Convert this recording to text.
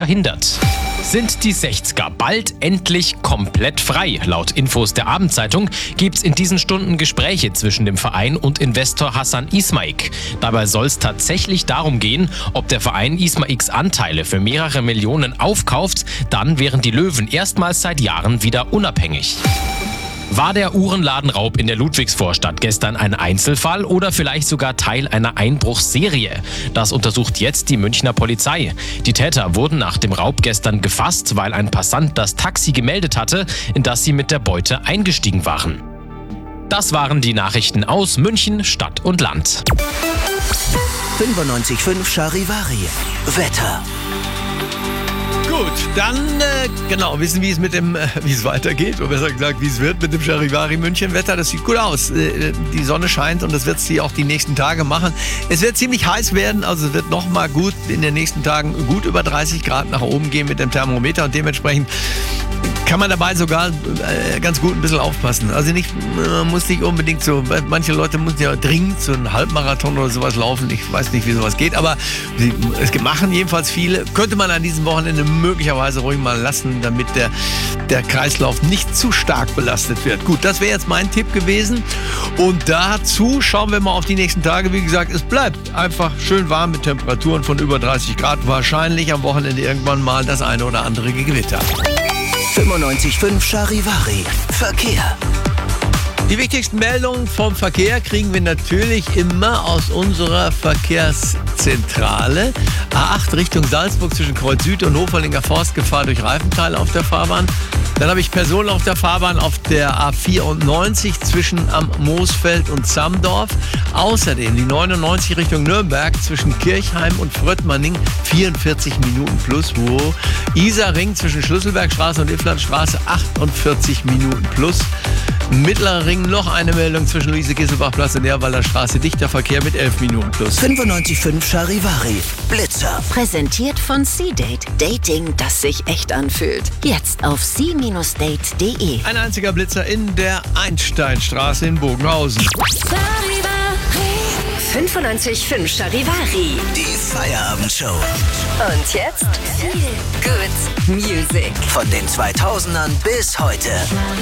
verhindert. Sind die 60er bald endlich komplett frei? Laut Infos der Abendzeitung gibt's in diesen Stunden Gespräche zwischen dem Verein und Investor Hassan Ismaik. Dabei soll es tatsächlich darum gehen, ob der Verein Ismaiks Anteile für mehrere Millionen aufkauft, dann wären die Löwen erstmals seit Jahren wieder unabhängig. War der Uhrenladenraub in der Ludwigsvorstadt gestern ein Einzelfall oder vielleicht sogar Teil einer Einbruchsserie? Das untersucht jetzt die Münchner Polizei. Die Täter wurden nach dem Raub gestern gefasst, weil ein Passant das Taxi gemeldet hatte, in das sie mit der Beute eingestiegen waren. Das waren die Nachrichten aus München, Stadt und Land. 95.5 Charivari. Wetter. Gut, dann wissen, wie es weitergeht, oder besser gesagt, wie es wird mit dem Charivari München Wetter. Das sieht gut aus. Die Sonne scheint und das wird sie auch die nächsten Tage machen. Es wird ziemlich heiß werden, also es wird nochmal gut in den nächsten Tagen gut über 30 Grad nach oben gehen mit dem Thermometer und dementsprechend kann man dabei sogar ganz gut ein bisschen aufpassen. Also man muss nicht unbedingt so, manche Leute müssen ja dringend so einen Halbmarathon oder sowas laufen. Ich weiß nicht, wie sowas geht, aber es machen jedenfalls viele. Könnte man an diesem Wochenende möglicherweise ruhig mal lassen, damit der Kreislauf nicht zu stark belastet wird. Gut, das wäre jetzt mein Tipp gewesen. Und dazu schauen wir mal auf die nächsten Tage. Wie gesagt, es bleibt einfach schön warm mit Temperaturen von über 30 Grad. Wahrscheinlich am Wochenende irgendwann mal das eine oder andere Gewitter. 95.5 Charivari. Verkehr. Die wichtigsten Meldungen vom Verkehr kriegen wir natürlich immer aus unserer Verkehrszentrale. A8 Richtung Salzburg zwischen Kreuz Süd und Hoferlinger Forst, Gefahr durch Reifenteile auf der Fahrbahn. Dann habe ich Personen auf der Fahrbahn auf der A94 zwischen am Moosfeld und Zamdorf. Außerdem die 99 Richtung Nürnberg zwischen Kirchheim und Fröttmanning 44 Minuten plus. Isarring zwischen Schlüsselbergstraße und Ifflandstraße 48 Minuten plus. Mittlerer Ring noch eine Meldung zwischen Luise-Gisselbach-Platz und Nerwalder Straße. Dichter Verkehr mit 11 Minuten plus. 95.5 Charivari. Blitzer. Präsentiert von C-Date. Dating, das sich echt anfühlt. Jetzt auf c-date.de. Ein einziger Blitzer in der Einsteinstraße in Bogenhausen. 95.5 Charivari. Die Feierabendshow. Und jetzt Feel Good Music. Von den 2000ern bis heute.